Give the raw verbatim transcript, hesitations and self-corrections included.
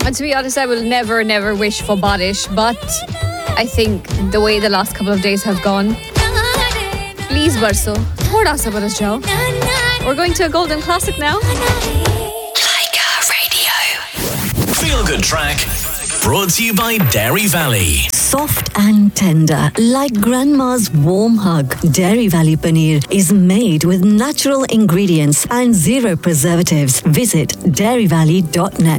And to be honest, I will never, never wish for badish, but I think the way the last couple of days have gone, please barso, thoda sa baras jao. We're going to a golden classic now. Laika Radio. Feel Good Track. Brought to you by Dairy Valley. Soft and tender, like Grandma's warm hug. Dairy Valley Paneer is made with natural ingredients and zero preservatives. Visit dairy valley dot net.